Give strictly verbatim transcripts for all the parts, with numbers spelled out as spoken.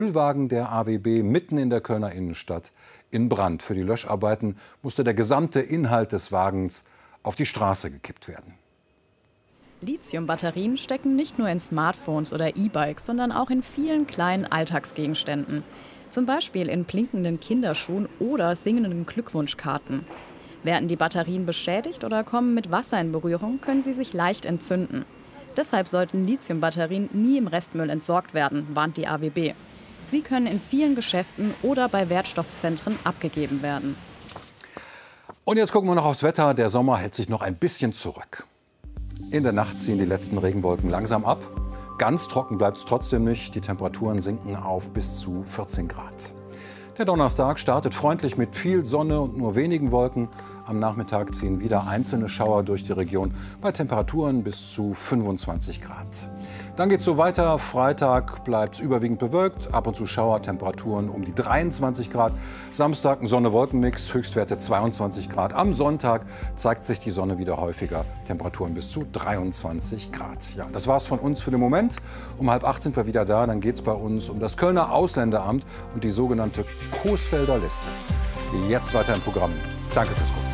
Müllwagen der A W B mitten in der Kölner Innenstadt in Brand. Für die Löscharbeiten musste der gesamte Inhalt des Wagens auf die Straße gekippt werden. Lithium-Batterien stecken nicht nur in Smartphones oder E-Bikes, sondern auch in vielen kleinen Alltagsgegenständen. Zum Beispiel in blinkenden Kinderschuhen oder singenden Glückwunschkarten. Werden die Batterien beschädigt oder kommen mit Wasser in Berührung, können sie sich leicht entzünden. Deshalb sollten Lithium-Batterien nie im Restmüll entsorgt werden, warnt die A W B. Sie können in vielen Geschäften oder bei Wertstoffzentren abgegeben werden. Und jetzt gucken wir noch aufs Wetter. Der Sommer hält sich noch ein bisschen zurück. In der Nacht ziehen die letzten Regenwolken langsam ab. Ganz trocken bleibt es trotzdem nicht. Die Temperaturen sinken auf bis zu vierzehn Grad. Der Donnerstag startet freundlich mit viel Sonne und nur wenigen Wolken. Am Nachmittag ziehen wieder einzelne Schauer durch die Region bei Temperaturen bis zu fünfundzwanzig Grad. Dann geht es so weiter. Freitag bleibt es überwiegend bewölkt, ab und zu Schauer, Temperaturen um die dreiundzwanzig Grad. Samstag ein Sonne-Wolken-Mix, Höchstwerte zweiundzwanzig Grad. Am Sonntag zeigt sich die Sonne wieder häufiger, Temperaturen bis zu dreiundzwanzig Grad. Ja, das war's von uns für den Moment. Um halb acht sind wir wieder da. Dann geht es bei uns um das Kölner Ausländeramt und die sogenannte Coesfelder Liste. Jetzt weiter im Programm. Danke fürs Gucken.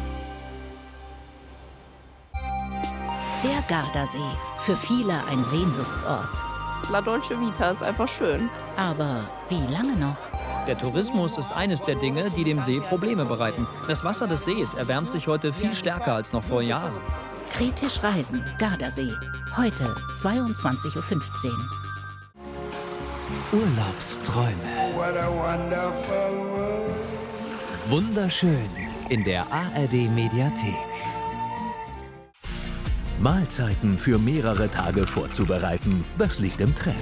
Der Gardasee, für viele ein Sehnsuchtsort. La Dolce Vita ist einfach schön. Aber wie lange noch? Der Tourismus ist eines der Dinge, die dem See Probleme bereiten. Das Wasser des Sees erwärmt sich heute viel stärker als noch vor Jahren. Kritisch reisen, Gardasee. Heute zweiundzwanzig Uhr fünfzehn. Urlaubsträume. Wunderschön in der A R D Mediathek. Mahlzeiten für mehrere Tage vorzubereiten, das liegt im Trend.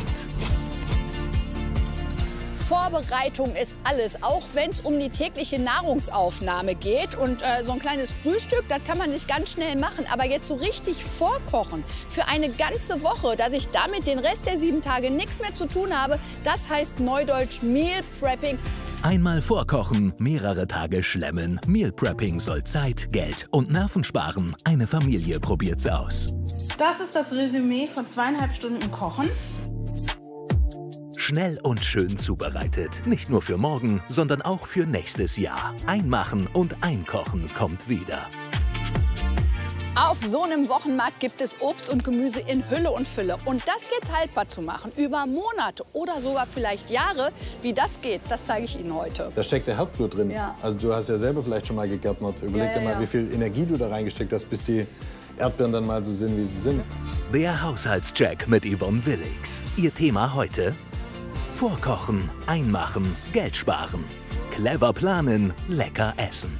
Vorbereitung ist alles, auch wenn es um die tägliche Nahrungsaufnahme geht. Und äh, so ein kleines Frühstück, das kann man sich ganz schnell machen. Aber jetzt so richtig vorkochen für eine ganze Woche, dass ich damit den Rest der sieben Tage nichts mehr zu tun habe, das heißt neudeutsch Meal Prepping. Einmal vorkochen, mehrere Tage schlemmen. Meal Prepping soll Zeit, Geld und Nerven sparen. Eine Familie probiert's aus. Das ist das Resümee von zweieinhalb Stunden Kochen. Schnell und schön zubereitet. Nicht nur für morgen, sondern auch für nächstes Jahr. Einmachen und einkochen kommt wieder. Auf so einem Wochenmarkt gibt es Obst und Gemüse in Hülle und Fülle. Und das jetzt haltbar zu machen, über Monate oder sogar vielleicht Jahre, wie das geht, das zeige ich Ihnen heute. Da steckt der Herzblut drin. Ja. Also du hast ja selber vielleicht schon mal gegärtnert. Überleg Ja, dir ja, mal, ja. wie viel Energie du da reingesteckt hast, bis die Erdbeeren dann mal so sind, wie sie sind. Der Haushaltscheck mit Yvonne Willix. Ihr Thema heute? Vorkochen, einmachen, Geld sparen. Clever planen, lecker essen.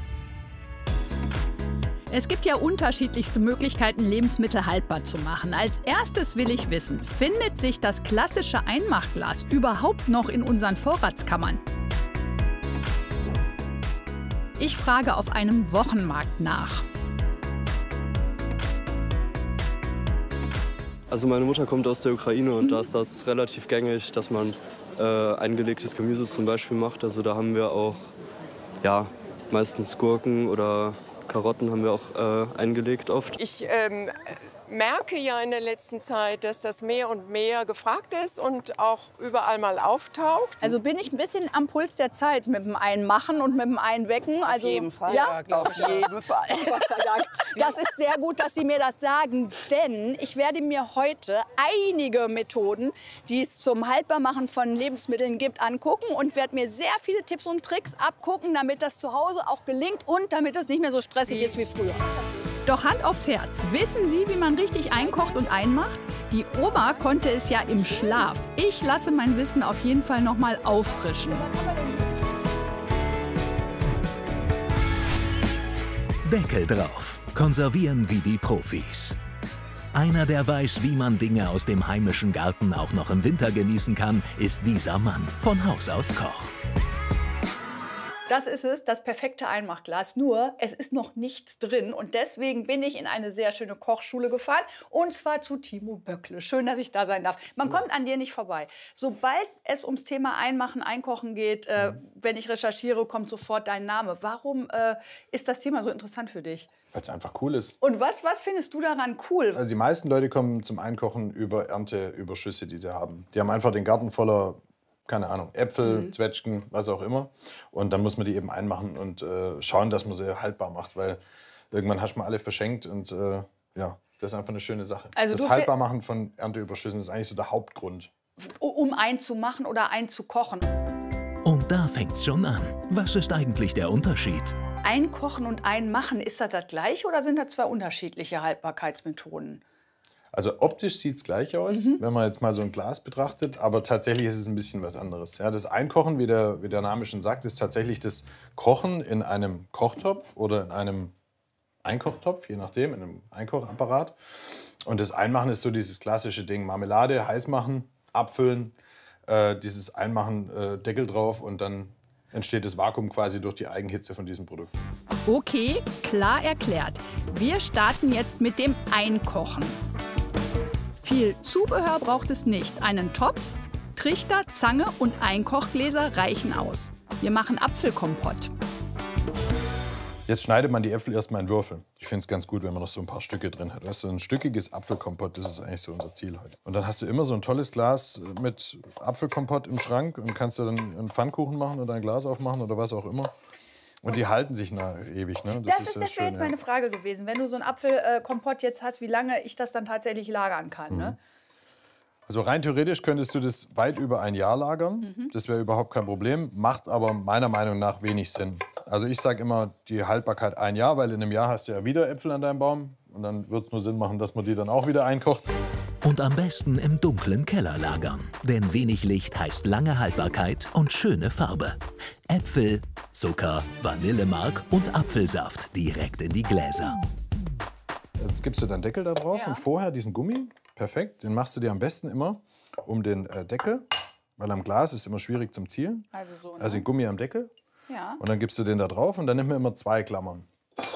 Es gibt ja unterschiedlichste Möglichkeiten, Lebensmittel haltbar zu machen. Als erstes will ich wissen, findet sich das klassische Einmachglas überhaupt noch in unseren Vorratskammern? Ich frage auf einem Wochenmarkt nach. Also meine Mutter kommt aus der Ukraine und da ist das relativ gängig, dass man äh, eingelegtes Gemüse zum Beispiel macht. Also da haben wir auch ja, meistens Gurken oder Karotten haben wir auch äh, eingelegt oft. Ich ähm, merke ja in der letzten Zeit, dass das mehr und mehr gefragt ist und auch überall mal auftaucht. Also bin ich ein bisschen am Puls der Zeit mit dem Einmachen und mit dem Einwecken. Also, Auf jeden Fall. Ja, Ja, auf jeden Fall. Gott sei Dank. Das ist sehr gut, dass Sie mir das sagen, denn ich werde mir heute einige Methoden, die es zum Haltbarmachen von Lebensmitteln gibt, angucken und werde mir sehr viele Tipps und Tricks abgucken, damit das zu Hause auch gelingt und damit es nicht mehr so stressig ist wie früher. Doch Hand aufs Herz, wissen Sie, wie man richtig einkocht und einmacht? Die Oma konnte es ja im Schlaf. Ich lasse mein Wissen auf jeden Fall noch mal auffrischen. Deckel drauf. Konservieren wie die Profis. Einer, der weiß, wie man Dinge aus dem heimischen Garten auch noch im Winter genießen kann, ist dieser Mann. Von Haus aus Koch. Das ist es, das perfekte Einmachglas. Nur, es ist noch nichts drin. Und deswegen bin ich in eine sehr schöne Kochschule gefahren. Und zwar zu Timo Böckle. Schön, dass ich da sein darf. Man kommt an dir nicht vorbei. Sobald es ums Thema Einmachen, Einkochen geht, äh, wenn ich recherchiere, kommt sofort dein Name. Warum äh, ist das Thema so interessant für dich? Weil es einfach cool ist. Und was, was findest du daran cool? Also die meisten Leute kommen zum Einkochen über Ernteüberschüsse, die sie haben. Die haben einfach den Garten voller keine Ahnung, Äpfel, Mhm. Zwetschgen, was auch immer. Und dann muss man die eben einmachen und äh, schauen, dass man sie haltbar macht, weil irgendwann hast du mal alle verschenkt und äh, ja, das ist einfach eine schöne Sache. Also du das fi- Haltbarmachen von Ernteüberschüssen ist eigentlich so der Hauptgrund. Um einzumachen oder einzukochen. Und da fängt's schon an. Was ist eigentlich der Unterschied? Einkochen und einmachen, ist das das gleiche oder sind das zwei unterschiedliche Haltbarkeitsmethoden? Also optisch sieht es gleich aus, Mhm. wenn man jetzt mal so ein Glas betrachtet, aber tatsächlich ist es ein bisschen was anderes. Ja, das Einkochen, wie der, wie der Name schon sagt, ist tatsächlich das Kochen in einem Kochtopf oder in einem Einkochtopf, je nachdem, in einem Einkochapparat. Und das Einmachen ist so dieses klassische Ding, Marmelade heiß machen, abfüllen, äh, dieses Einmachen, äh, Deckel drauf und dann entsteht das Vakuum quasi durch die Eigenhitze von diesem Produkt. Okay, klar erklärt. Wir starten jetzt mit dem Einkochen. Viel Zubehör braucht es nicht. Einen Topf, Trichter, Zange und Einkochgläser reichen aus. Wir machen Apfelkompott. Jetzt schneidet man die Äpfel erstmal in Würfel. Ich finde es ganz gut, wenn man noch so ein paar Stücke drin hat. Weißt du, ein stückiges Apfelkompott, das ist eigentlich so unser Ziel heute. Und dann hast du immer so ein tolles Glas mit Apfelkompott im Schrank und kannst du dann einen Pfannkuchen machen oder ein Glas aufmachen oder was auch immer. Und die halten sich na, ewig. Ne? Das, ist, ja das wäre schön, jetzt meine Frage gewesen. Wenn du so einen Apfelkompott jetzt hast, wie lange ich das dann tatsächlich lagern kann. Ne? Also rein theoretisch könntest du das weit über ein Jahr lagern. Mhm. Das wäre überhaupt kein Problem, macht aber meiner Meinung nach wenig Sinn. Also ich sage immer die Haltbarkeit ein Jahr, weil in einem Jahr hast du ja wieder Äpfel an deinem Baum. Und dann wird es nur Sinn machen, dass man die dann auch wieder einkocht. Und am besten im dunklen Keller lagern. Denn wenig Licht heißt lange Haltbarkeit und schöne Farbe. Äpfel, Zucker, Vanillemark und Apfelsaft direkt in die Gläser. Jetzt gibst du deinen Deckel da drauf Ja. und vorher diesen Gummi, perfekt, den machst du dir am besten immer um den äh, Deckel, weil am Glas ist immer schwierig zum Zielen. Also so. Ne? Also den Gummi am Deckel ja. und dann gibst du den da drauf und dann nimm mir immer zwei Klammern.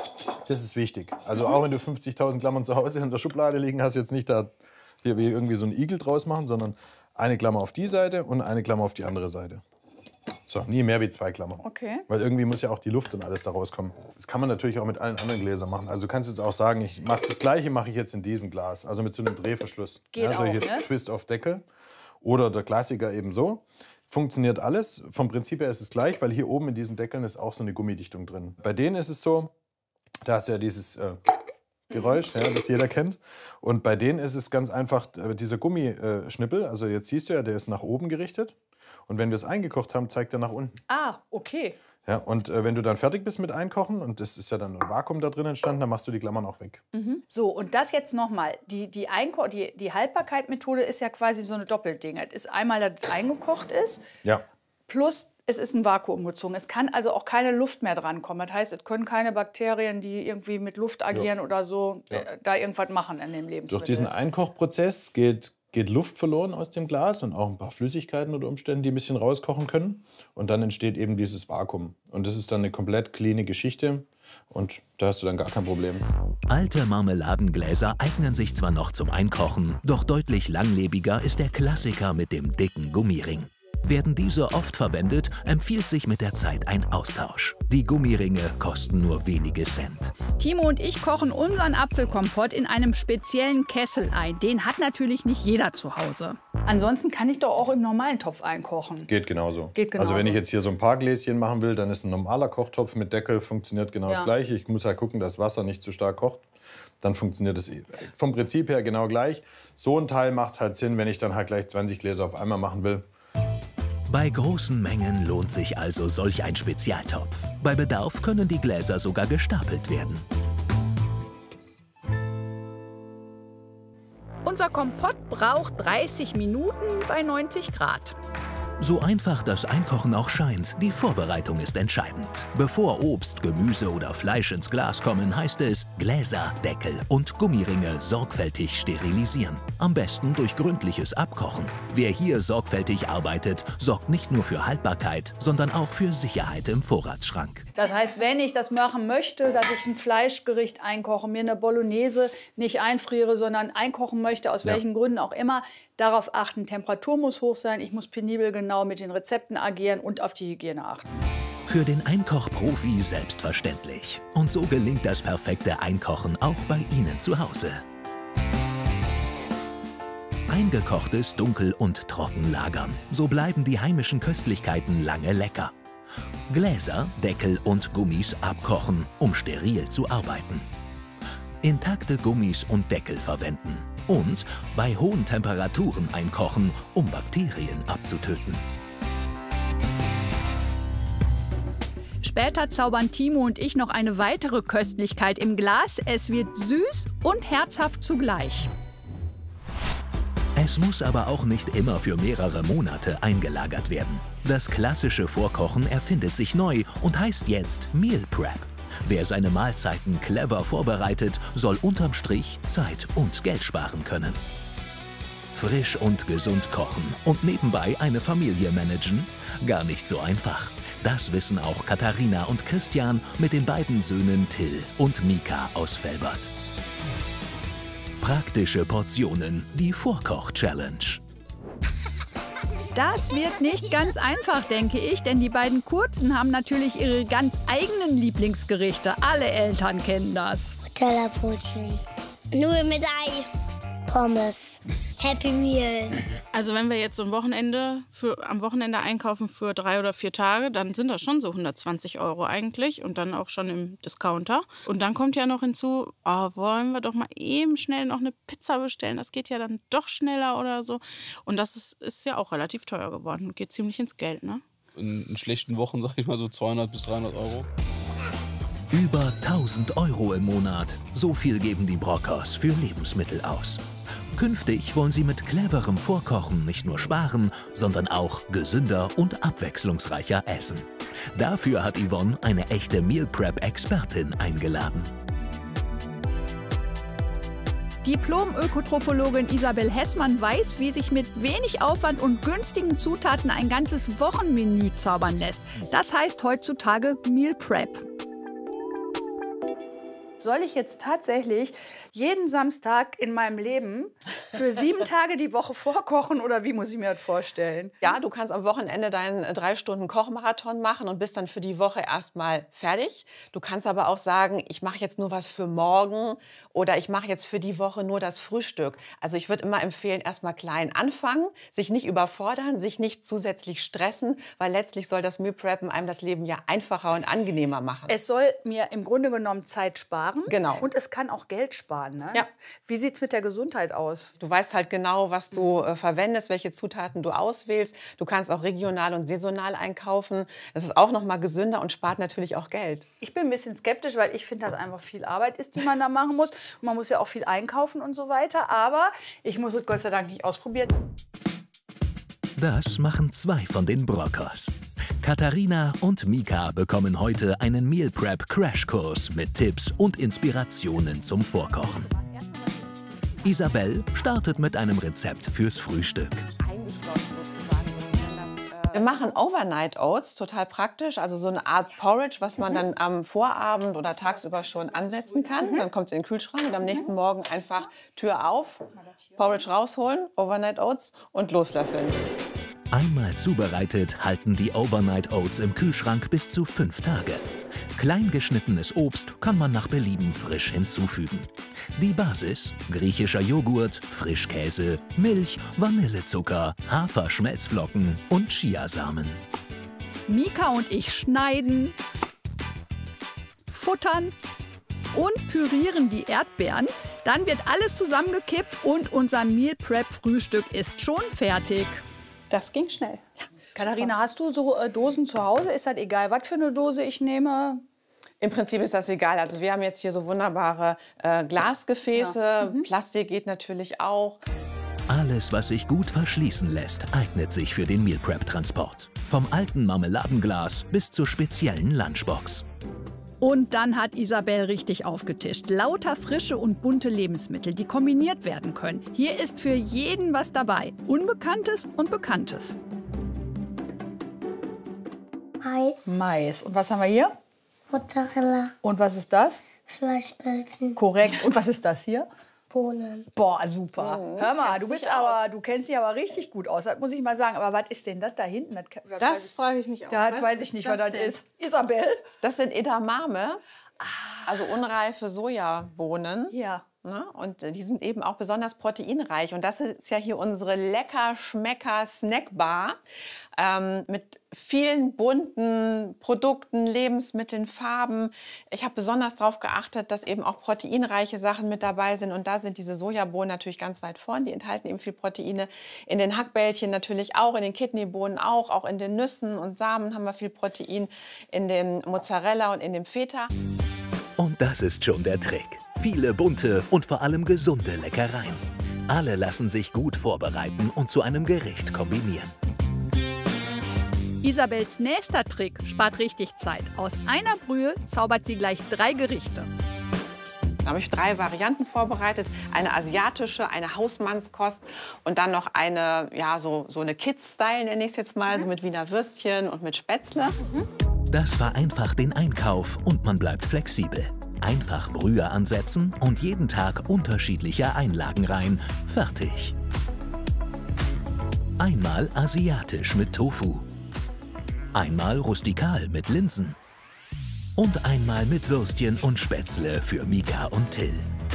Das ist wichtig. Also auch wenn du fünfzigtausend Klammern zu Hause in der Schublade liegen hast, jetzt nicht da hier wie irgendwie so einen Igel draus machen, sondern eine Klammer auf die Seite und eine Klammer auf die andere Seite. So, nie mehr wie zwei Klammern. Okay. Weil irgendwie muss ja auch die Luft und alles da rauskommen. Das kann man natürlich auch mit allen anderen Gläsern machen. Also du kannst jetzt auch sagen, ich mache das Gleiche mache ich jetzt in diesem Glas. Also mit so einem Drehverschluss. Geht ja, solche auch, ne? Twist-off-Deckel. Oder der Klassiker eben so. Funktioniert alles. Vom Prinzip her ist es gleich, weil hier oben in diesen Deckeln ist auch so eine Gummidichtung drin. Bei denen ist es so, da hast du ja dieses äh, Geräusch, ja, das jeder kennt. Und bei denen ist es ganz einfach, äh, dieser Gummischnippel, also jetzt siehst du ja, der ist nach oben gerichtet. Und wenn wir es eingekocht haben, zeigt er nach unten. Ah, okay. Ja, und äh, wenn du dann fertig bist mit Einkochen, und das ist ja dann ein Vakuum da drin entstanden, dann machst du die Klammern auch weg. Mhm. So, und das jetzt nochmal. Die, die, Einko die, die Haltbarkeit-Methode ist ja quasi so eine Doppelding. Es ist einmal, dass es eingekocht ist, Ja. plus es ist ein Vakuum gezogen. Es kann also auch keine Luft mehr drankommen. Das heißt, es können keine Bakterien, die irgendwie mit Luft agieren Ja. oder so, Ja. äh, da irgendwas machen in dem Lebensmittel. Durch diesen Einkochprozess geht, geht Luft verloren aus dem Glas und auch ein paar Flüssigkeiten unter Umständen, die ein bisschen rauskochen können. Und dann entsteht eben dieses Vakuum. Und das ist dann eine komplett cleane Geschichte. Und da hast du dann gar kein Problem. Alte Marmeladengläser eignen sich zwar noch zum Einkochen, doch deutlich langlebiger ist der Klassiker mit dem dicken Gummiring. Werden diese oft verwendet, empfiehlt sich mit der Zeit ein Austausch. Die Gummiringe kosten nur wenige Cent. Timo und ich kochen unseren Apfelkompott in einem speziellen Kessel ein. Den hat natürlich nicht jeder zu Hause. Ansonsten kann ich doch auch im normalen Topf einkochen. Geht genauso. Geht genauso. Also wenn ich jetzt hier so ein paar Gläschen machen will, dann ist ein normaler Kochtopf mit Deckel, funktioniert genau Ja. das Gleiche. Ich muss halt gucken, dass Wasser nicht zu stark kocht. Dann funktioniert es vom Prinzip her genau gleich. So ein Teil macht halt Sinn, wenn ich dann halt gleich zwanzig Gläser auf einmal machen will. Bei großen Mengen lohnt sich also solch ein Spezialtopf. Bei Bedarf können die Gläser sogar gestapelt werden. Unser Kompott braucht dreißig Minuten bei neunzig Grad. So einfach das Einkochen auch scheint, die Vorbereitung ist entscheidend. Bevor Obst, Gemüse oder Fleisch ins Glas kommen, heißt es Gläser, Deckel und Gummiringe sorgfältig sterilisieren. Am besten durch gründliches Abkochen. Wer hier sorgfältig arbeitet, sorgt nicht nur für Haltbarkeit, sondern auch für Sicherheit im Vorratsschrank. Das heißt, wenn ich das machen möchte, dass ich ein Fleischgericht einkoche, mir eine Bolognese nicht einfriere, sondern einkochen möchte, aus Ja. welchen Gründen auch immer, darauf achten, Temperatur muss hoch sein, ich muss penibel genau mit den Rezepten agieren und auf die Hygiene achten. Für den Einkochprofi selbstverständlich. Und so gelingt das perfekte Einkochen auch bei Ihnen zu Hause. Eingekochtes dunkel und trocken lagern. So bleiben die heimischen Köstlichkeiten lange lecker. Gläser, Deckel und Gummis abkochen, um steril zu arbeiten. Intakte Gummis und Deckel verwenden. Und bei hohen Temperaturen einkochen, um Bakterien abzutöten. Später zaubern Timo und ich noch eine weitere Köstlichkeit im Glas. Es wird süß und herzhaft zugleich. Es muss aber auch nicht immer für mehrere Monate eingelagert werden. Das klassische Vorkochen erfindet sich neu und heißt jetzt Meal Prep. Wer seine Mahlzeiten clever vorbereitet, soll unterm Strich Zeit und Geld sparen können. Frisch und gesund kochen und nebenbei eine Familie managen? Gar nicht so einfach. Das wissen auch Katharina und Christian mit den beiden Söhnen Till und Mika aus Velbert. Praktische Portionen, die Vorkoch-Challenge. Das wird nicht ganz einfach, denke ich, denn die beiden Kurzen haben natürlich ihre ganz eigenen Lieblingsgerichte. Alle Eltern kennen das. Tellerbrötchen, Nudeln mit Ei, Pommes, Happy Meal. Also wenn wir jetzt so ein Wochenende für, am Wochenende einkaufen für drei oder vier Tage, dann sind das schon so hundertzwanzig Euro eigentlich und dann auch schon im Discounter. Und dann kommt ja noch hinzu, oh, wollen wir doch mal eben schnell noch eine Pizza bestellen. Das geht ja dann doch schneller oder so. Und das ist, ist ja auch relativ teuer geworden. Geht ziemlich ins Geld, ne? In, in schlechten Wochen, sag ich mal, so zweihundert bis dreihundert Euro. Über tausend Euro im Monat. So viel geben die Brockers für Lebensmittel aus. Künftig wollen sie mit cleverem Vorkochen nicht nur sparen, sondern auch gesünder und abwechslungsreicher essen. Dafür hat Yvonne eine echte Meal Prep-Expertin eingeladen. Diplom-Ökotrophologin Isabel Hessmann weiß, wie sich mit wenig Aufwand und günstigen Zutaten ein ganzes Wochenmenü zaubern lässt. Das heißt heutzutage Meal Prep. Soll ich jetzt tatsächlich jeden Samstag in meinem Leben für sieben Tage die Woche vorkochen oder wie muss ich mir das vorstellen? Ja, du kannst am Wochenende deinen drei Stunden Kochmarathon machen und bist dann für die Woche erstmal fertig. Du kannst aber auch sagen, ich mache jetzt nur was für morgen oder ich mache jetzt für die Woche nur das Frühstück. Also ich würde immer empfehlen, erstmal klein anfangen, sich nicht überfordern, sich nicht zusätzlich stressen, weil letztlich soll das Meal Preppen einem das Leben ja einfacher und angenehmer machen. Es soll mir im Grunde genommen Zeit sparen. Genau. Und es kann auch Geld sparen. Ne? Ja. Wie sieht es mit der Gesundheit aus? Du weißt halt genau, was du äh, verwendest, welche Zutaten du auswählst. Du kannst auch regional und saisonal einkaufen. Das ist auch noch mal gesünder und spart natürlich auch Geld. Ich bin ein bisschen skeptisch, weil ich finde, dass einfach viel Arbeit ist, die man da machen muss. Und man muss ja auch viel einkaufen und so weiter. Aber ich muss es Gott sei Dank nicht ausprobieren. Das machen zwei von den Brockers. Katharina und Mika bekommen heute einen Meal Prep Crashkurs mit Tipps und Inspirationen zum Vorkochen. Isabel startet mit einem Rezept fürs Frühstück. Wir machen Overnight Oats, total praktisch, also so eine Art Porridge, was man dann am Vorabend oder tagsüber schon ansetzen kann. Dann kommt es in den Kühlschrank und am nächsten Morgen einfach Tür auf, Porridge rausholen, Overnight Oats und loslöffeln. Einmal zubereitet halten die Overnight Oats im Kühlschrank bis zu fünf Tage. Klein geschnittenes Obst kann man nach Belieben frisch hinzufügen. Die Basis: griechischer Joghurt, Frischkäse, Milch, Vanillezucker, Haferschmelzflocken und Chiasamen. Mika und ich schneiden, futtern und pürieren die Erdbeeren. Dann wird alles zusammengekippt und unser Meal Prep Frühstück ist schon fertig. Das ging schnell. Ja. Katharina, hast du so äh, Dosen zu Hause? Ist das egal, was für eine Dose ich nehme? Im Prinzip ist das egal. Also wir haben jetzt hier so wunderbare äh, Glasgefäße. Ja. Mhm. Plastik geht natürlich auch. Alles, was sich gut verschließen lässt, eignet sich für den Meal Prep Transport. Vom alten Marmeladenglas bis zur speziellen Lunchbox. Und dann hat Isabel richtig aufgetischt. Lauter frische und bunte Lebensmittel, die kombiniert werden können. Hier ist für jeden was dabei. Unbekanntes und Bekanntes. Mais. Mais. Und was haben wir hier? Mozzarella. Und was ist das? Fleischbällchen. Korrekt. Und was ist das hier? Bohnen. Boah, super. Mhm. Hör mal, du bist aber, du kennst dich aber richtig gut aus. Das muss ich mal sagen. Aber was ist denn das da hinten? Das, das, das frage ich mich auch. Da weiß ich nicht, was das, das ist. Isabel? Das sind Edamame, also unreife Sojabohnen. Ja. Ne? Und die sind eben auch besonders proteinreich. Und das ist ja hier unsere Lecker-Schmecker-Snackbar ähm, mit vielen bunten Produkten, Lebensmitteln, Farben. Ich habe besonders darauf geachtet, dass eben auch proteinreiche Sachen mit dabei sind. Und da sind diese Sojabohnen natürlich ganz weit vorn. Die enthalten eben viel Proteine. In den Hackbällchen natürlich auch, in den Kidneybohnen auch. Auch in den Nüssen und Samen haben wir viel Protein. In dem Mozzarella und in dem Feta. Und das ist schon der Trick. Viele bunte und vor allem gesunde Leckereien. Alle lassen sich gut vorbereiten und zu einem Gericht kombinieren. Isabels nächster Trick spart richtig Zeit. Aus einer Brühe zaubert sie gleich drei Gerichte. Da habe ich drei Varianten vorbereitet. Eine asiatische, eine Hausmannskost und dann noch eine, ja, so, so eine Kids-Style, nenne ich es jetzt mal, so mit Wiener Würstchen und mit Spätzle. Mhm. Das vereinfacht den Einkauf und man bleibt flexibel. Einfach Brühe ansetzen und jeden Tag unterschiedliche Einlagen rein. Fertig. Einmal asiatisch mit Tofu. Einmal rustikal mit Linsen. Und einmal mit Würstchen und Spätzle für Mika und Till.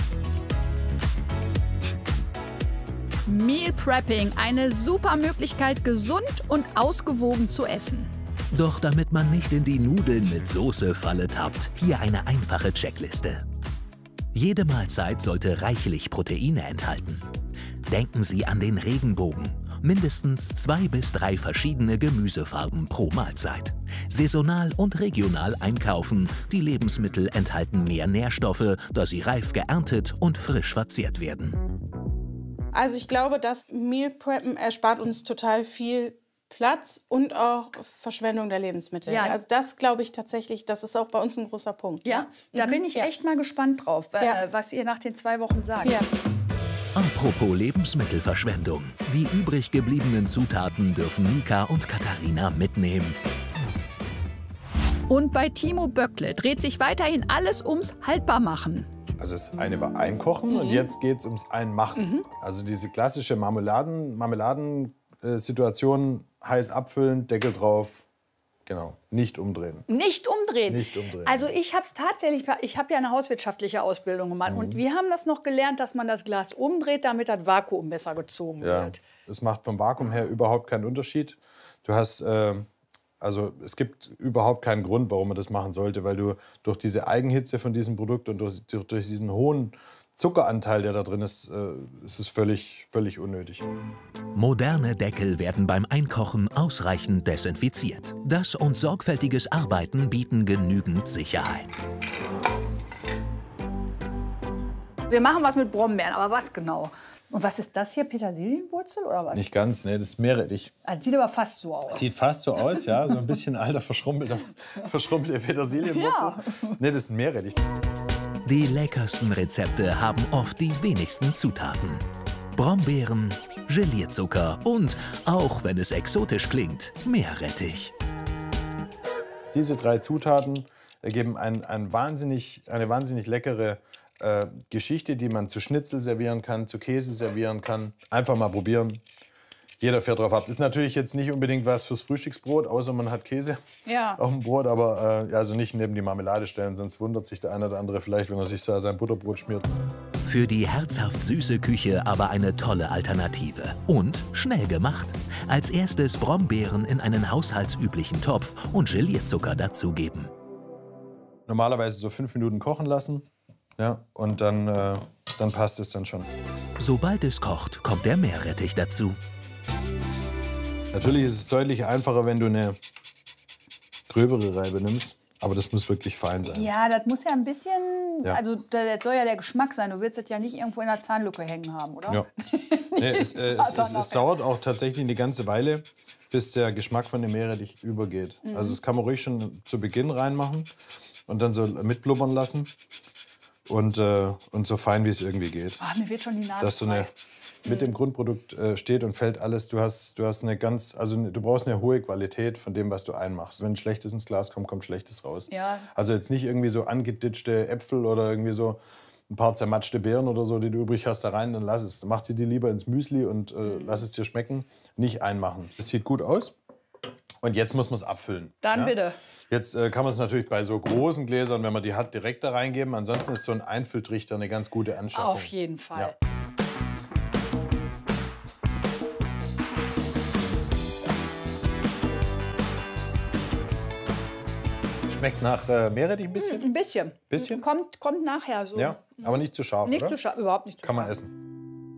Meal Prepping, eine super Möglichkeit, gesund und ausgewogen zu essen. Doch damit man nicht in die Nudeln mit Soße-Falle tappt, hier eine einfache Checkliste. Jede Mahlzeit sollte reichlich Proteine enthalten. Denken Sie an den Regenbogen. Mindestens zwei bis drei verschiedene Gemüsefarben pro Mahlzeit. Saisonal und regional einkaufen. Die Lebensmittel enthalten mehr Nährstoffe, da sie reif geerntet und frisch verzehrt werden. Also ich glaube, das Meal Preppen erspart uns total viel Platz und auch Verschwendung der Lebensmittel. Ja. Also das glaube ich tatsächlich, das ist auch bei uns ein großer Punkt. Ja, da mhm. bin ich ja. echt mal gespannt drauf, äh, Ja. was ihr nach den zwei Wochen sagt. Ja. Apropos Lebensmittelverschwendung. Die übrig gebliebenen Zutaten dürfen Mika und Katharina mitnehmen. Und bei Timo Böckle dreht sich weiterhin alles ums Haltbarmachen. Also das eine war Einkochen mhm. und jetzt geht es ums Einmachen. Mhm. Also diese klassische Marmeladen, Marmeladen-Situation, heiß abfüllen, Deckel drauf, genau, nicht umdrehen. Nicht umdrehen. Nicht umdrehen. Also ich habe es tatsächlich, ich habe ja eine hauswirtschaftliche Ausbildung gemacht mhm. und wir haben das noch gelernt, dass man das Glas umdreht, damit das Vakuum besser gezogen ja, wird. das macht vom Vakuum her überhaupt keinen Unterschied. Du hast, äh, also es gibt überhaupt keinen Grund, warum man das machen sollte, weil du durch diese Eigenhitze von diesem Produkt und durch, durch, durch diesen hohen Zuckeranteil, der da drin ist, äh, ist es völlig, völlig unnötig. Moderne Deckel werden beim Einkochen ausreichend desinfiziert. Das und sorgfältiges Arbeiten bieten genügend Sicherheit. Wir machen was mit Brombeeren, aber was genau? Und was ist das hier, Petersilienwurzel oder was? Nicht ganz, ne, das ist Meerrettich. Das sieht aber fast so aus. Sieht fast so aus, ja, so ein bisschen alter, verschrumpelter, verschrumpelte Petersilienwurzel. Ja. Ne, das ist ein Meerrettich. Die leckersten Rezepte haben oft die wenigsten Zutaten. Brombeeren, Gelierzucker und, auch wenn es exotisch klingt, Meerrettich. Diese drei Zutaten ergeben ein, ein wahnsinnig, eine wahnsinnig leckere äh, Geschichte, die man zu Schnitzel servieren kann, zu Käse servieren kann. Einfach mal probieren. Jeder fährt drauf ab. Das ist natürlich jetzt nicht unbedingt was fürs Frühstücksbrot, außer man hat Käse ja. auf dem Brot. Aber äh, also nicht neben die Marmelade stellen, sonst wundert sich der eine oder andere vielleicht, wenn er sich so sein Butterbrot schmiert. Für die herzhaft süße Küche aber eine tolle Alternative. Und schnell gemacht. Als erstes Brombeeren in einen haushaltsüblichen Topf und Gelierzucker dazugeben. Normalerweise so fünf Minuten kochen lassen. Ja, und dann, äh, dann passt es dann schon. Sobald es kocht, kommt der Meerrettich dazu. Natürlich ist es deutlich einfacher, wenn du eine gröbere Reibe nimmst. Aber das muss wirklich fein sein. Ja, das muss ja ein bisschen, ja. also das soll ja der Geschmack sein. Du willst das ja nicht irgendwo in der Zahnlücke hängen haben, oder? Ja. Nee, es, äh, es, es, es dauert auch tatsächlich eine ganze Weile, bis der Geschmack von dem Meerrettich übergeht. Mhm. Also das kann man ruhig schon zu Beginn reinmachen und dann so mitblubbern lassen. Und, äh, und so fein, wie es irgendwie geht. Oh, mir wird schon die Nase Dass so eine, mit dem Grundprodukt äh, steht und fällt alles. Du hast, du hast eine ganz, also du brauchst eine hohe Qualität von dem, was du einmachst. Wenn Schlechtes ins Glas kommt, kommt Schlechtes raus. Ja. Also jetzt nicht irgendwie so angeditschte Äpfel oder irgendwie so ein paar zermatschte Beeren oder so, die du übrig hast, da rein, dann lass es. Mach dir die lieber ins Müsli und äh, lass es dir schmecken. Nicht einmachen. Es sieht gut aus. Und jetzt muss man es abfüllen. Dann ja? bitte. Jetzt äh, kann man es natürlich bei so großen Gläsern, wenn man die hat, direkt da reingeben. Ansonsten ist so ein Einfülltrichter eine ganz gute Anschaffung. Auf jeden Fall. Ja. Schmeckt nach äh, Meerrettich ein bisschen? Ein bisschen. Bisschen? Kommt, kommt nachher so. Ja, aber nicht zu scharf, Nicht oder? zu scharf, überhaupt nicht zu Kann man scharf. essen.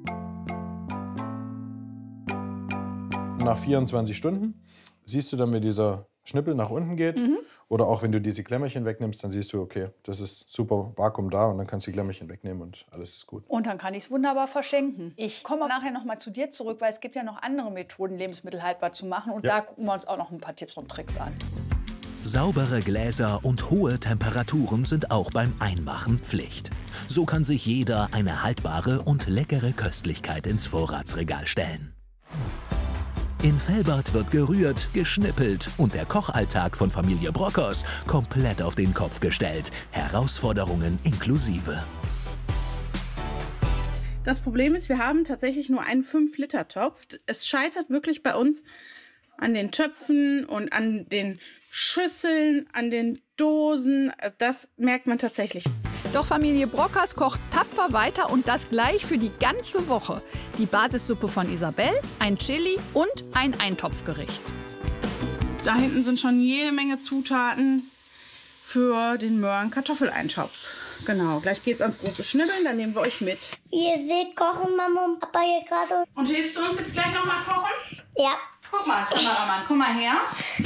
Nach vierundzwanzig Stunden siehst du dann, wie dieser Schnippel nach unten geht. Mhm. Oder auch wenn du diese Klemmerchen wegnimmst, dann siehst du, okay, das ist super Vakuum da und dann kannst du die Klemmerchen wegnehmen und alles ist gut. Und dann kann ich es wunderbar verschenken. Ich komme nachher noch mal zu dir zurück, weil es gibt ja noch andere Methoden, Lebensmittel haltbar zu machen. Und Ja. da gucken wir uns auch noch ein paar Tipps und Tricks an. Saubere Gläser und hohe Temperaturen sind auch beim Einmachen Pflicht. So kann sich jeder eine haltbare und leckere Köstlichkeit ins Vorratsregal stellen. In Velbert wird gerührt, geschnippelt und der Kochalltag von Familie Brockhaus komplett auf den Kopf gestellt. Herausforderungen inklusive. Das Problem ist, wir haben tatsächlich nur einen fünf Liter Topf. Es scheitert wirklich bei uns an den Töpfen und an den Schüsseln, an den Dosen. Das merkt man tatsächlich. Doch Familie Brockhaus kocht tapfer weiter und das gleich für die ganze Woche. Die Basissuppe von Isabel, ein Chili und ein Eintopfgericht. Da hinten sind schon jede Menge Zutaten für den Möhren-Kartoffeleintopf. Genau, gleich geht's ans große Schnibbeln, dann nehmen wir euch mit. Wie ihr seht, kochen Mama und Papa hier gerade. Und hilfst du uns jetzt gleich noch mal kochen? Ja. Guck mal, Kameramann, komm mal her.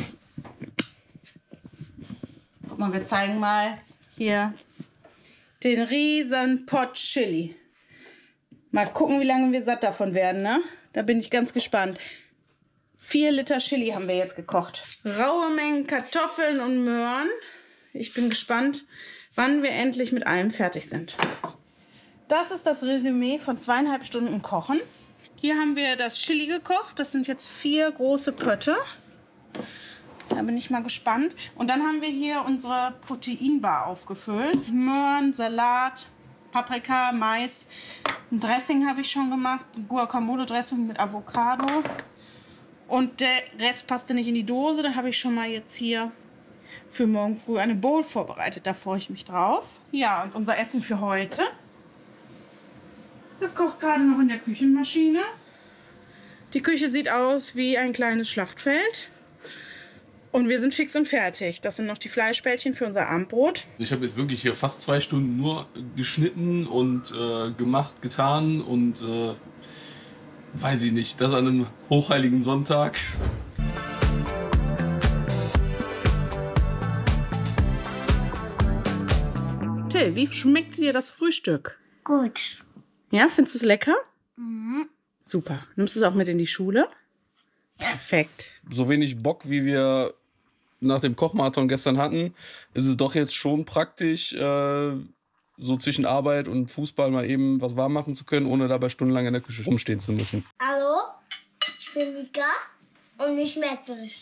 Guck mal, wir zeigen mal hier den riesen Pot Chili. Mal gucken, wie lange wir satt davon werden, ne? Da bin ich ganz gespannt. Vier Liter Chili haben wir jetzt gekocht. Raue Mengen Kartoffeln und Möhren. Ich bin gespannt, wann wir endlich mit allem fertig sind. Das ist das Resümee von zweieinhalb Stunden Kochen. Hier haben wir das Chili gekocht. Das sind jetzt vier große Pötte. Da bin ich mal gespannt. Und dann haben wir hier unsere Proteinbar aufgefüllt. Möhren, Salat, Paprika, Mais. Ein Dressing habe ich schon gemacht. Ein Guacamole-Dressing mit Avocado. Und der Rest passte nicht in die Dose. Da habe ich schon mal jetzt hier für morgen früh eine Bowl vorbereitet. Da freue ich mich drauf. Ja, und unser Essen für heute. Das kocht gerade noch in der Küchenmaschine. Die Küche sieht aus wie ein kleines Schlachtfeld. Und wir sind fix und fertig. Das sind noch die Fleischbällchen für unser Abendbrot. Ich habe jetzt wirklich hier fast zwei Stunden nur geschnitten und äh, gemacht, getan und äh, weiß ich nicht, das an einem hochheiligen Sonntag. Till, wie schmeckt dir das Frühstück? Gut. Ja, findest du es lecker? Mhm. Super. Nimmst du es auch mit in die Schule? Perfekt. So wenig Bock, wie wir nach dem Kochmarathon gestern hatten, ist es doch jetzt schon praktisch, äh, so zwischen Arbeit und Fußball mal eben was warm machen zu können, ohne dabei stundenlang in der Küche rumstehen zu müssen. Hallo, ich bin Mika und mich schmeckt es.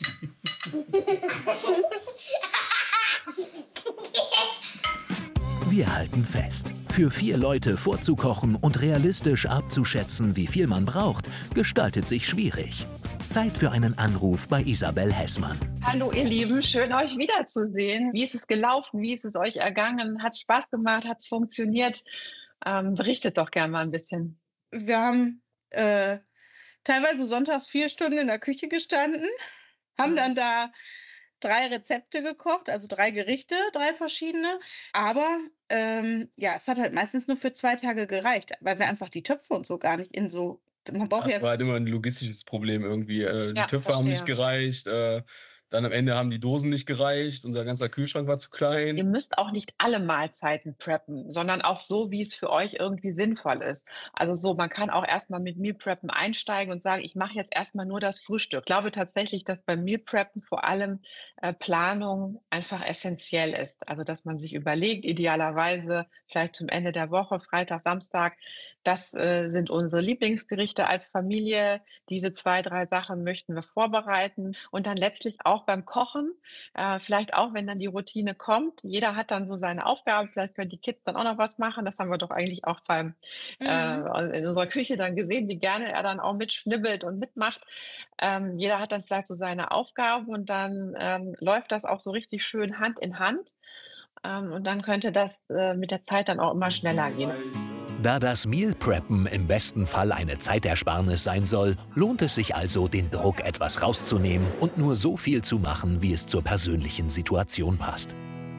Wir halten fest. Für vier Leute vorzukochen und realistisch abzuschätzen, wie viel man braucht, gestaltet sich schwierig. Zeit für einen Anruf bei Isabel Hessmann. Hallo ihr Lieben, schön euch wiederzusehen. Wie ist es gelaufen? Wie ist es euch ergangen? Hat es Spaß gemacht? Hat es funktioniert? Ähm, berichtet doch gerne mal ein bisschen. Wir haben äh, teilweise sonntags vier Stunden in der Küche gestanden, haben dann da drei Rezepte gekocht, also drei Gerichte, drei verschiedene. Aber ähm, ja, es hat halt meistens nur für zwei Tage gereicht, weil wir einfach die Töpfe und so gar nicht in so... Man braucht Das ja war halt immer ein logistisches Problem irgendwie. Äh, die Ja, Töpfe haben nicht verstehe. gereicht, äh, dann am Ende haben die Dosen nicht gereicht, unser ganzer Kühlschrank war zu klein. Ihr müsst auch nicht alle Mahlzeiten preppen, sondern auch so, wie es für euch irgendwie sinnvoll ist. Also so, man kann auch erstmal mit Meal Preppen einsteigen und sagen, ich mache jetzt erstmal nur das Frühstück. Ich glaube tatsächlich, dass beim Meal Preppen vor allem äh, Planung einfach essentiell ist. Also dass man sich überlegt, idealerweise vielleicht zum Ende der Woche, Freitag, Samstag, das äh, sind unsere Lieblingsgerichte als Familie. Diese zwei, drei Sachen möchten wir vorbereiten und dann letztlich auch auch beim Kochen, äh, vielleicht auch, wenn dann die Routine kommt. Jeder hat dann so seine Aufgaben. Vielleicht können die Kids dann auch noch was machen. Das haben wir doch eigentlich auch beim, äh, in unserer Küche dann gesehen, wie gerne er dann auch mitschnibbelt und mitmacht. Ähm, jeder hat dann vielleicht so seine Aufgaben und dann ähm, läuft das auch so richtig schön Hand in Hand. Ähm, und dann könnte das äh, mit der Zeit dann auch immer schneller gehen. Da das Meal Preppen im besten Fall eine Zeitersparnis sein soll, lohnt es sich also, den Druck etwas rauszunehmen und nur so viel zu machen, wie es zur persönlichen Situation passt.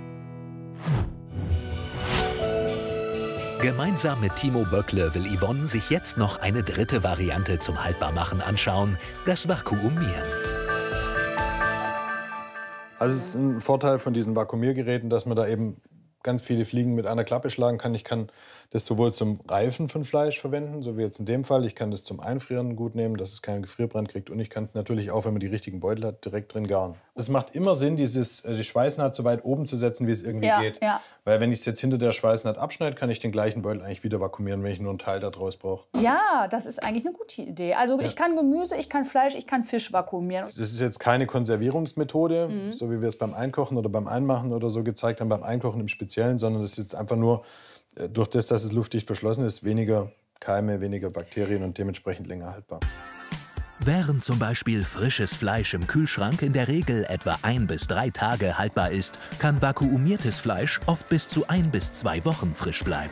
Gemeinsam mit Timo Böckle will Yvonne sich jetzt noch eine dritte Variante zum Haltbarmachen anschauen, das Vakuumieren. Also es ist ein Vorteil von diesen Vakuumiergeräten, dass man da eben ganz viele Fliegen mit einer Klappe schlagen kann. Ich kann das sowohl zum Reifen von Fleisch verwenden, so wie jetzt in dem Fall. Ich kann das zum Einfrieren gut nehmen, dass es keinen Gefrierbrand kriegt. Und ich kann es natürlich auch, wenn man die richtigen Beutel hat, direkt drin garen. Es macht immer Sinn, dieses, die Schweißnaht so weit oben zu setzen, wie es irgendwie Ja, geht. ja. Weil wenn ich es jetzt hinter der Schweißnaht abschneide, kann ich den gleichen Beutel eigentlich wieder vakuumieren, wenn ich nur einen Teil daraus brauche. Ja, das ist eigentlich eine gute Idee. Also Ja. ich kann Gemüse, ich kann Fleisch, ich kann Fisch vakuumieren. Das ist jetzt keine Konservierungsmethode, Mhm. so wie wir es beim Einkochen oder beim Einmachen oder so gezeigt haben, beim Einkochen im Speziellen, sondern das ist jetzt einfach nur, äh, durch das, dass es luftdicht verschlossen ist, weniger Keime, weniger Bakterien und dementsprechend länger haltbar. Während zum Beispiel frisches Fleisch im Kühlschrank in der Regel etwa ein bis drei Tage haltbar ist, kann vakuumiertes Fleisch oft bis zu ein bis zwei Wochen frisch bleiben.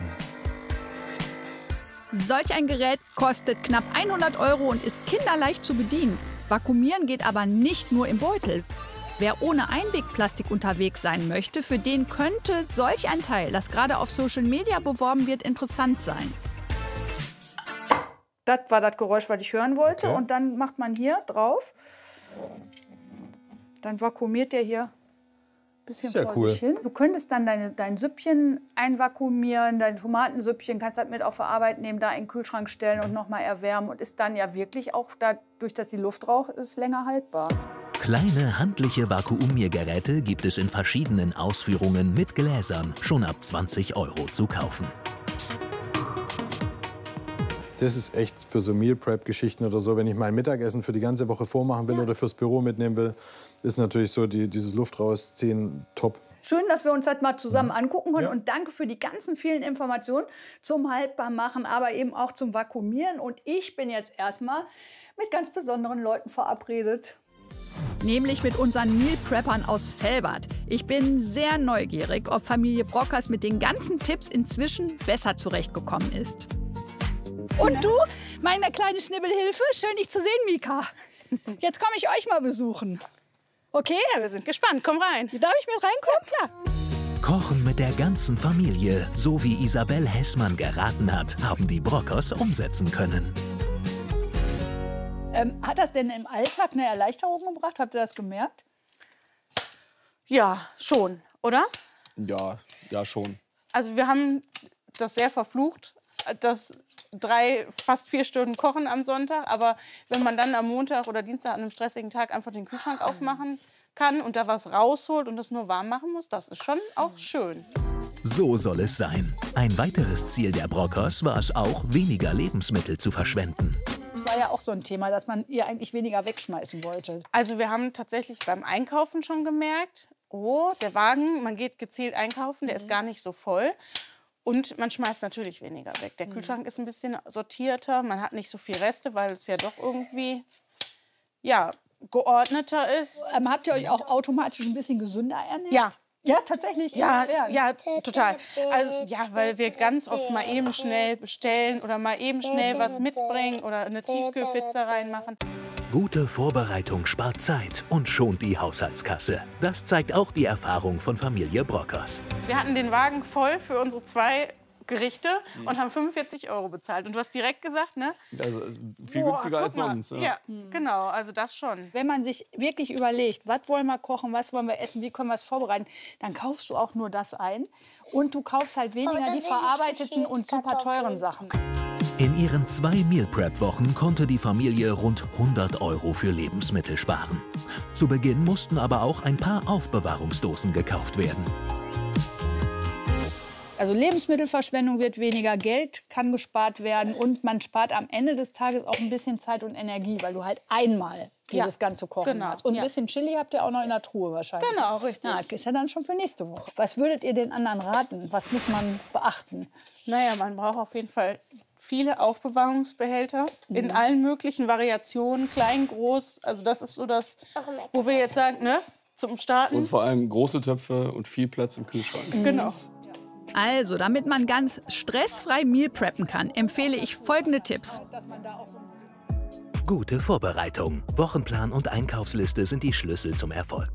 Solch ein Gerät kostet knapp hundert Euro und ist kinderleicht zu bedienen. Vakuumieren geht aber nicht nur im Beutel. Wer ohne Einwegplastik unterwegs sein möchte, für den könnte solch ein Teil, das gerade auf Social Media beworben wird, interessant sein. Das war das Geräusch, was ich hören wollte. Okay. Und dann macht man hier drauf. Dann vakuumiert der hier ein bisschen Ist ja vor cool. sich hin. Du könntest dann deine, dein Süppchen einvakuumieren, dein Tomatensüppchen, kannst das mit auf der Arbeit nehmen, da in den Kühlschrank stellen und noch mal erwärmen. Und ist dann ja wirklich auch, dadurch, dass die Luft raucht, ist länger haltbar. Kleine handliche Vakuumiergeräte gibt es in verschiedenen Ausführungen mit Gläsern schon ab zwanzig Euro zu kaufen. Das ist echt für so Meal Prep-Geschichten oder so, wenn ich mein Mittagessen für die ganze Woche vormachen will oder fürs Büro mitnehmen will, ist natürlich so die, dieses Luft rausziehen top. Schön, dass wir uns das mal zusammen angucken können. Und danke für die ganzen vielen Informationen zum Haltbarmachen, aber eben auch zum Vakuumieren. Und ich bin jetzt erstmal mit ganz besonderen Leuten verabredet. Nämlich mit unseren Meal Preppern aus Velbert. Ich bin sehr neugierig, ob Familie Brockers mit den ganzen Tipps inzwischen besser zurechtgekommen ist. Und du, meine kleine Schnibbelhilfe, schön dich zu sehen, Mika. Jetzt komme ich euch mal besuchen. Okay? Ja, wir sind gespannt. Komm rein. Darf ich mit reinkommen? Klar. Kochen mit der ganzen Familie, so wie Isabel Hessmann geraten hat, haben die Brockers umsetzen können. Ähm, hat das denn im Alltag eine Erleichterung gebracht? Habt ihr das gemerkt? Ja, schon, oder? Ja, ja schon. Also wir haben das sehr verflucht, das drei, fast vier Stunden Kochen am Sonntag. Aber wenn man dann am Montag oder Dienstag an einem stressigen Tag einfach den Kühlschrank aufmachen kann und da was rausholt und es nur warm machen muss, das ist schon auch schön. So soll es sein. Ein weiteres Ziel der Brockers war es auch, weniger Lebensmittel zu verschwenden. Das war ja auch so ein Thema, dass man ihr eigentlich weniger wegschmeißen wollte. Also wir haben tatsächlich beim Einkaufen schon gemerkt, oh, der Wagen, man geht gezielt einkaufen, der ist gar nicht so voll. Und man schmeißt natürlich weniger weg. Der Kühlschrank ist ein bisschen sortierter, man hat nicht so viel Reste, weil es ja doch irgendwie ja, geordneter ist. Ähm, habt ihr euch auch automatisch ein bisschen gesünder ernährt? Ja. Ja, tatsächlich? Ja, Inwiefern? ja, total. Also, ja, weil wir ganz oft mal eben schnell bestellen oder mal eben schnell was mitbringen oder eine Tiefkühlpizza reinmachen. Gute Vorbereitung spart Zeit und schont die Haushaltskasse. Das zeigt auch die Erfahrung von Familie Brockers. Wir hatten den Wagen voll für unsere zwei Gerichte und haben fünfundvierzig Euro bezahlt. Und du hast direkt gesagt, ne? Also viel Boah, günstiger als guck mal. sonst. Ja, genau, also das schon. Wenn man sich wirklich überlegt, was wollen wir kochen, was wollen wir essen, wie können wir es vorbereiten, dann kaufst du auch nur das ein. Und du kaufst halt weniger Oh, die verarbeiteten und super teuren Sachen. In ihren zwei Meal Prep Wochen konnte die Familie rund hundert Euro für Lebensmittel sparen. Zu Beginn mussten aber auch ein paar Aufbewahrungsdosen gekauft werden. Also Lebensmittelverschwendung wird weniger, Geld kann gespart werden und man spart am Ende des Tages auch ein bisschen Zeit und Energie, weil du halt einmal dieses Ja, ganze Kochen. genau, hast. Und ja. ein bisschen Chili habt ihr auch noch in der Truhe wahrscheinlich. Genau, richtig. Na, ist ja dann schon für nächste Woche. Was würdet ihr den anderen raten? Was muss man beachten? Naja, man braucht auf jeden Fall viele Aufbewahrungsbehälter Mhm. in allen möglichen Variationen, klein, groß. Also das ist so das, wo wir jetzt sagen, ne, zum Starten. Und vor allem große Töpfe und viel Platz im Kühlschrank. Genau. Also, damit man ganz stressfrei Meal preppen kann, empfehle ich folgende Tipps. Gute Vorbereitung, Wochenplan und Einkaufsliste sind die Schlüssel zum Erfolg.